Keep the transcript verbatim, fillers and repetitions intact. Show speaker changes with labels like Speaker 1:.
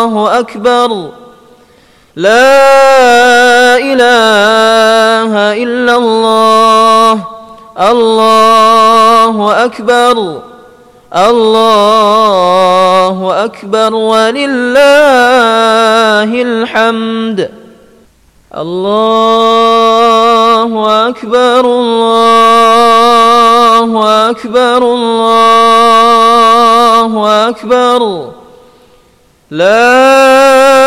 Speaker 1: الله أكبر. لا إله إلا الله. الله أكبر. الله أكبر ولله الحمد. الله أكبر. الله أكبر. الله أكبر. لا